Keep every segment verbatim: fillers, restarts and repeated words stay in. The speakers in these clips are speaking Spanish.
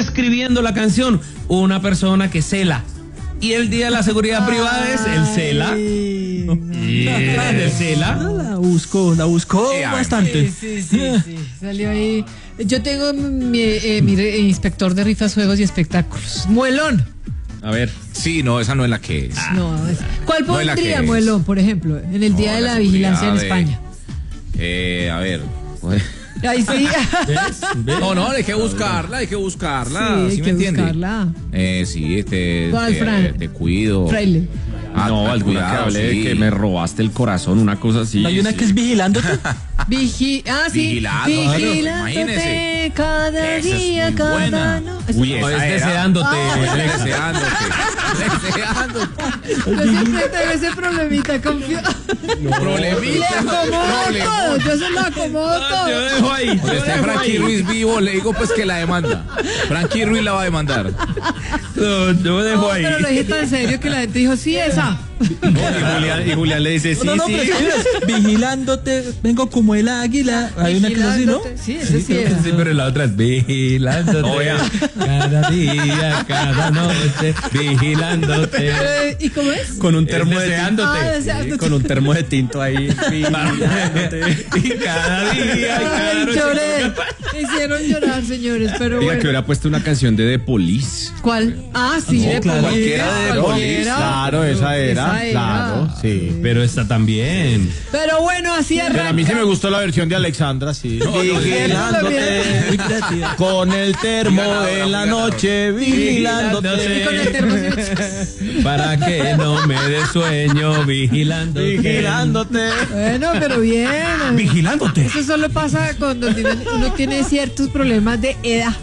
escribiendo la canción una persona que cela. Y el día de la seguridad privada es el cela. Yeah. ¿El cela? La buscó, la buscó sí, bastante. Sí, sí, sí, sí. Salió ahí. Yo tengo mi, eh, mi inspector de rifas, juegos y espectáculos. Muelón. A ver. Sí, no, esa no es la que es. No, es, ¿cuál no pondría es Muelón, por ejemplo, en el no, Día de la, la Vigilancia en de, España? Eh, a ver. Ahí sí. ¿Ves? ¿Ves? No, no, hay que buscarla, hay que buscarla. Sí, ¿sí me entiende? Buscarla. Eh, sí, te, ¿Cuál, te, Fran? te cuido. Fraile. Ah, no, alguna cuidado, que hable sí. de que me robaste el corazón, una cosa así. Hay una sí. que es vigilándote. Vigi ah, sí. Vigilando, Vigilándote cada esa día, es cada buena. no. Uy, esa es deseándote. Ah, deseándote. Deseándote. Yo siempre tengo ese problemita con no. Problemita. Le acomodo todo. Yo se lo acomodo todo. Yo dejo ahí. Cuando esté Frankie Ruiz vivo, le digo pues que la demanda. Frankie Ruiz la va a demandar. No, yo dejo no, ahí. Pero lo dije tan serio que la gente dijo, sí, esa. No, y, Julián, y Julián le dice, sí, no, no, sí. Pero vigilándote, vengo como el águila. Hay una que es así, ¿no? Sí, ese sí, sí, sí, pero la otra es vigilándote. Oh, cada día, cada noche, vigilándote. Eh, ¿Y cómo es? Con un termo de tinto. Ah, sí, con un termo de tinto ahí. Vigilándote. Y cada día, y cada Ay, noche. Lloré. Me hicieron llorar, señores, pero Diga bueno. que hubiera puesto una canción de The Police. ¿Cuál? Ah, sí, no, de claro. Police. Cualquiera de The Police. Claro, esa era. Esa era. Claro, sí. Pero esta también. Pero bueno, así arranca. Pero a mí sí me gustó la versión de Alexandra, sí. No, no, vigilándote con el termo en la noche, vigilándote. Y con el termo, para que no me dé sueño, vigilándote. Vigilándote. Bueno, pero bien. Vigilándote. Eso solo pasa cuando uno tiene ciertos problemas de edad.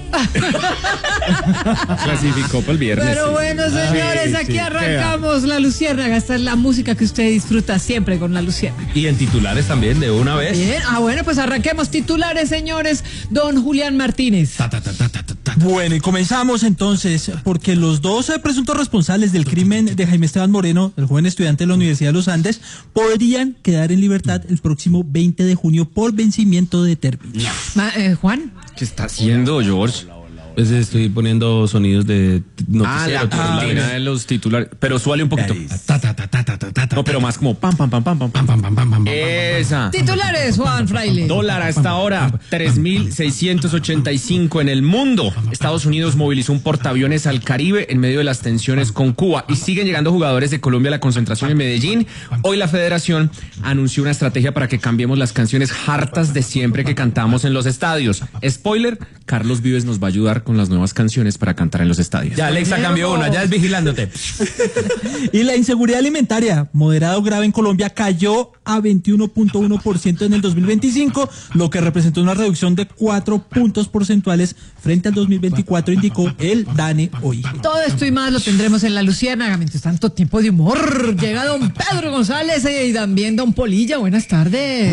Clasificó para el viernes. Pero bueno, señores, sí, aquí sí, arrancamos La Luciérnaga. Esta es la música que usted disfruta siempre con La Luciérnaga. Y en titulares también, de una vez. Bien, ah, bueno, pues arranquemos titulares, señores. Don Julián Martínez. Ta, ta, ta, ta, ta, ta. Bueno, y comenzamos entonces, porque los dos presuntos responsables del crimen de Jaime Esteban Moreno, el joven estudiante de la Universidad de los Andes, podrían quedar en libertad el próximo veinte de junio por vencimiento de término. Ma, eh, Juan. ¿Qué está haciendo, George? Pues estoy poniendo sonidos de noticiero. Ah, la cortina de los titulares. Pero suele un poquito. Ta, ta, ta, ta, ta, ta, ta, No, pero más como pam, pam, pam, pam, pam, pam, pam, pam, pam, pam. Esa. Titulares, Juan Fraile. Dólar a esta hora, tres mil seiscientos ochenta y cinco en el mundo. Estados Unidos movilizó un portaaviones al Caribe en medio de las tensiones con Cuba y siguen llegando jugadores de Colombia a la concentración en Medellín. Hoy la federación anunció una estrategia para que cambiemos las canciones hartas de siempre que cantamos en los estadios. Spoiler, Carlos Vives nos va a ayudar con las nuevas canciones para cantar en los estadios. Ya Alexa cambió una, ya es vigilándote. Y la inseguridad alimentaria, moderada o grave en Colombia, cayó a veintiuno punto uno por ciento en el dos mil veinticinco, lo que representó una reducción de cuatro puntos porcentuales frente al dos mil veinticuatro, indicó el DANE hoy. Todo esto y más lo tendremos en La Luciérnaga. Mientras tanto, tiempo de humor. Llega don Pedro González y también don Polilla. Buenas tardes.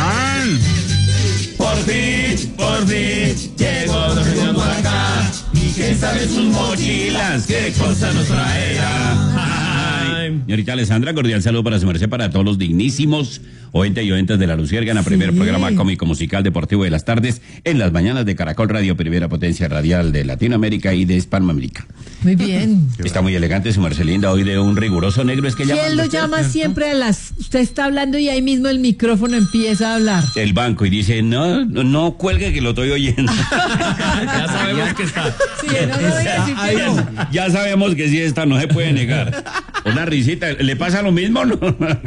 Por fin, por fin, llegó Don Pedro por acá. Y que sabe sus mochilas, qué cosa nos traerá. Señorita Alessandra, cordial saludo para su merced, para todos los dignísimos oyentes y oyentes de La Luciérnaga, Sí. primer programa cómico musical deportivo de las tardes, en las mañanas de Caracol Radio, primera potencia radial de Latinoamérica y de Hispanoamérica. Muy bien. Está muy elegante su merced linda, hoy de un riguroso negro, es que llama. ¿Quién lo llama siempre a las... Usted está hablando y ahí mismo el micrófono empieza a hablar? El banco y dice, no, no, no cuelgue que lo estoy oyendo. Ya sabemos que está. Sí, no, no voy a decir que no. Ya sabemos que sí está, no se puede negar. Una risita, ¿le pasa lo mismo o no?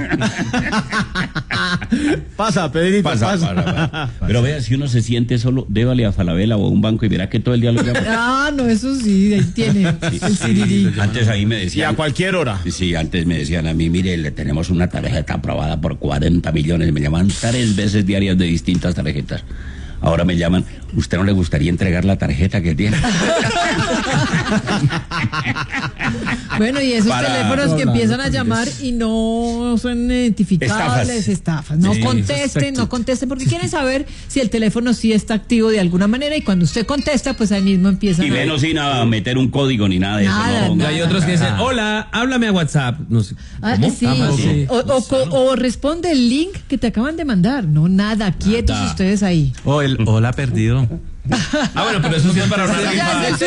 Pasa, Pedrito, Pasa, pasa. pasa, pasa. Pero vea, si uno se siente solo, débale a Falabella o a un banco y verá que todo el día lo llama. Ah, no, eso sí, ahí tiene el sirirí. Antes ahí me Y a decían. cualquier hora. Sí, antes me decían a mí, mire, le tenemos una tarjeta aprobada por cuarenta millones. Me llaman tres veces diarias de distintas tarjetas. Ahora me llaman, ¿usted no le gustaría entregar la tarjeta que tiene? Bueno, y esos Para- teléfonos que empiezan a llamar y no son identificables, Estafas. estafas. No Sí, contesten, no contesten, porque quieren saber si el teléfono sí está activo de alguna manera y cuando usted contesta, pues ahí mismo empiezan Y a... menos sin a meter un código ni nada de Nada, eso. No, Y hay otros que dicen, hola, háblame a WhatsApp. No sé. Ah, ¿Cómo? sí. Ah, sí. O, o co- o responde el link que te acaban de mandar. No, nada, quietos ustedes ahí. O el hola perdido. Ah, bueno, pero eso sí es para una Ya rifa. es el